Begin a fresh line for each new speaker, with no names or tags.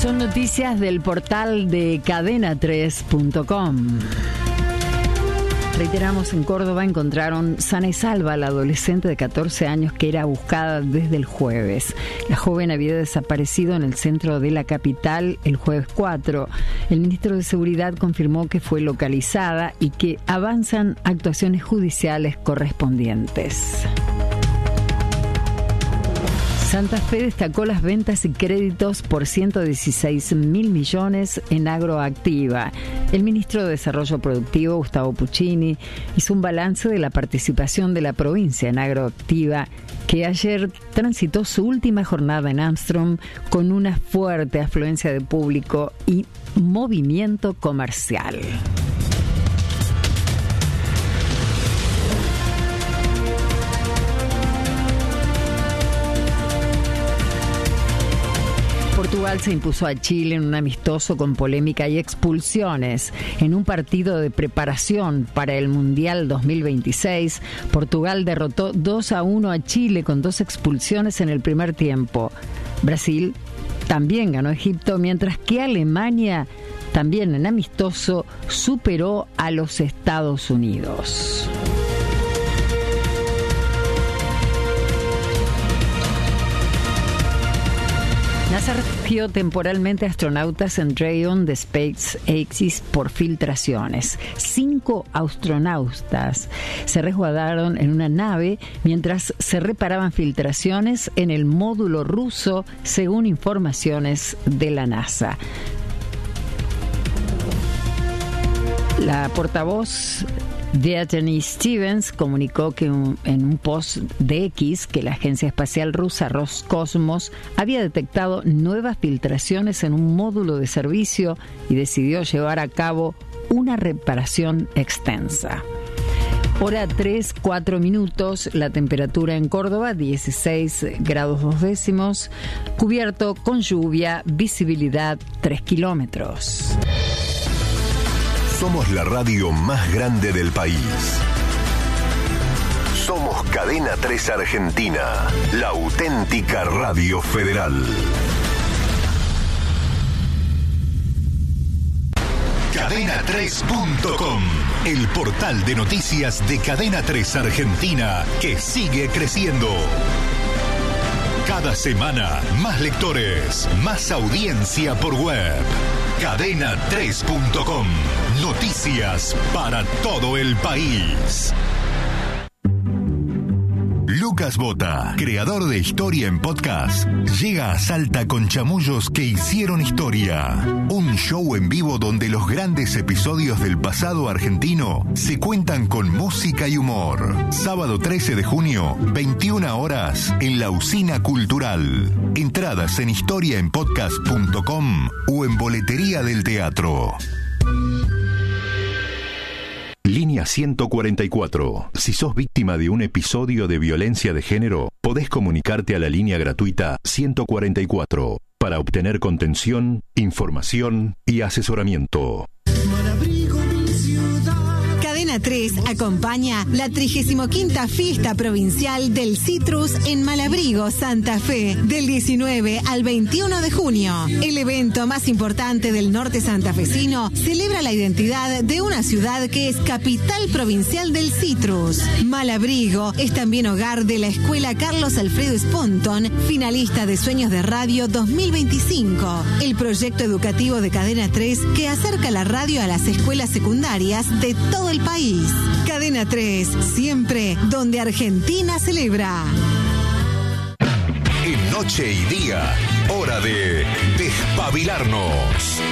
Son noticias del portal de cadena3.com. Reiteramos, en Córdoba encontraron sana y salva a la adolescente de 14 años que era buscada desde el jueves. La joven había desaparecido en el centro de la capital el jueves 4. El ministro de Seguridad confirmó que fue localizada y que avanzan actuaciones judiciales correspondientes. Santa Fe destacó las ventas y créditos por 116.000 millones en Agroactiva. El ministro de Desarrollo Productivo, Gustavo Puccini, hizo un balance de la participación de la provincia en Agroactiva, que ayer transitó su última jornada en Armstrong con una fuerte afluencia de público y movimiento comercial. Portugal se impuso a Chile en un amistoso con polémica y expulsiones. En un partido de preparación para el Mundial 2026, Portugal derrotó 2-1 a Chile con 2 expulsiones en el primer tiempo. Brasil también ganó a Egipto, mientras que Alemania, también en amistoso, superó a los Estados Unidos. NASA refugió temporalmente astronautas en Drayton de SpaceX por filtraciones. 5 astronautas se resguardaron en una nave mientras se reparaban filtraciones en el módulo ruso, según informaciones de la NASA. La portavoz Destiny Stevens comunicó que en un post de X que la agencia espacial rusa Roscosmos había detectado nuevas filtraciones en un módulo de servicio y decidió llevar a cabo una reparación extensa. Hora 3:04, la temperatura en Córdoba 16 grados 2 décimos, cubierto con lluvia, visibilidad 3 kilómetros.
Somos la radio más grande del país. Somos Cadena 3 Argentina, la auténtica radio federal. Cadena3.com, el portal de noticias de Cadena 3 Argentina, que sigue creciendo. Cada semana, más lectores, más audiencia por web. Cadena3.com. Noticias para todo el país. Lucas Bota, creador de Historia en Podcast, llega a Salta con Chamullos que hicieron historia. Un show en vivo donde los grandes episodios del pasado argentino se cuentan con música y humor. Sábado 13 de junio, 21 horas, en la Usina Cultural. Entradas en historiaenpodcast.com o en Boletería del Teatro. Línea 144. Si sos víctima de un episodio de violencia de género, podés comunicarte a la línea gratuita 144 para obtener contención, información y asesoramiento.
Cadena 3 acompaña la 35ª Fiesta Provincial del Citrus en Malabrigo, Santa Fe, del 19 al 21 de junio. El evento más importante del norte santafesino celebra la identidad de una ciudad que es capital provincial del citrus. Malabrigo es también hogar de la Escuela Carlos Alfredo Sponton, finalista de Sueños de Radio 2025, el proyecto educativo de Cadena 3 que acerca la radio a las escuelas secundarias de todo el país. Cadena 3, siempre donde Argentina celebra.
En noche y día, hora de despabilarnos.